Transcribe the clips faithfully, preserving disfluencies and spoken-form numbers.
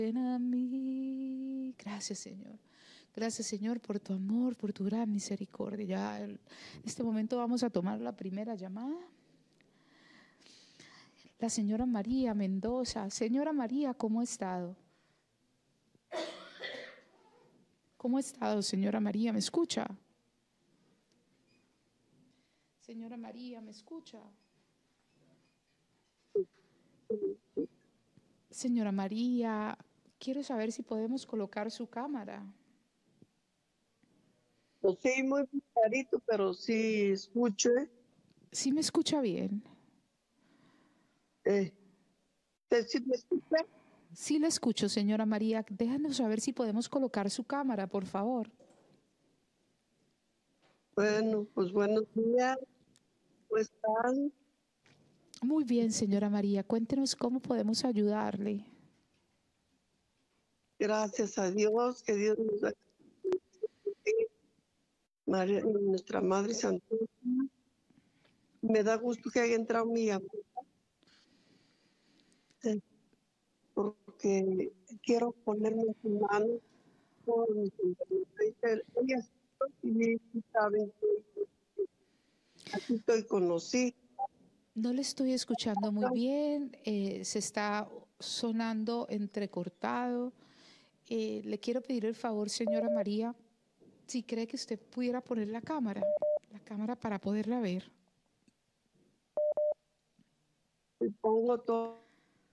Ven a mí. Gracias, Señor. Gracias, Señor, por tu amor, por tu gran misericordia. Ya en este momento vamos a tomar la primera llamada. La señora María Mendoza. Señora María, ¿cómo ha estado? ¿Cómo ha estado, señora María? ¿Me escucha? Señora María, ¿me escucha? Señora María, quiero saber si podemos colocar su cámara. Pues sí, muy clarito, pero sí escucho. ¿Sí me escucha bien? Eh, ¿te- ¿sí me escucha? Sí le escucho, señora María. Déjanos saber si podemos colocar su cámara, por favor. Bueno, pues buenos días. ¿Cómo están? Muy bien, señora María. Cuéntenos cómo podemos ayudarle. Gracias a Dios, que Dios nos da María, nuestra Madre Santísima. Me da gusto que haya entrado mi amor, porque quiero ponerme en sus manos por mis enfermedades. Ellas sí saben que aquí estoy conocida. No le estoy escuchando muy bien. Eh, se está sonando entrecortado. Eh, le quiero pedir el favor, señora María, si cree que usted pudiera poner la cámara, la cámara para poderla ver. Pongo todo.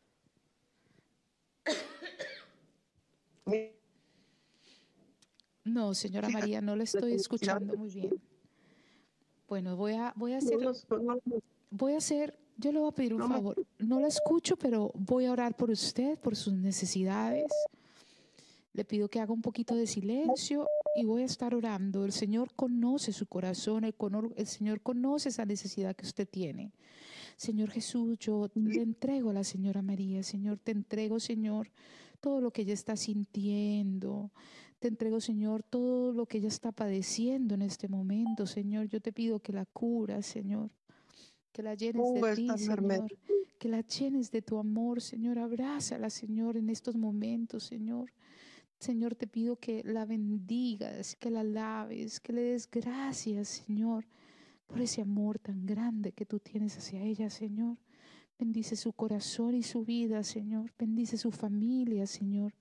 No, señora Fíjate, María, no le la estoy felicidad escuchando de muy sus- bien. Bueno, voy a, voy a no hacer, los conozco, voy a hacer, yo le voy a pedir un no me favor. No la escucho, pero voy a orar por usted, por sus necesidades. Le pido que haga un poquito de silencio y voy a estar orando. El Señor conoce su corazón, el, conor- el Señor conoce esa necesidad que usted tiene. Señor Jesús, yo le entrego a la señora María. Señor, te entrego, Señor, todo lo que ella está sintiendo. Te entrego, Señor, todo lo que ella está padeciendo en este momento. Señor, yo te pido que la curas, Señor, que la llenes de pongo esta ti, enfermedad. Señor, que la llenes de tu amor, Señor. Abrázala, Señor, en estos momentos, Señor. Señor, te pido que la bendigas, que la laves, que le des gracias, Señor, por ese amor tan grande que tú tienes hacia ella, Señor. Bendice su corazón y su vida, Señor. Bendice su familia, Señor.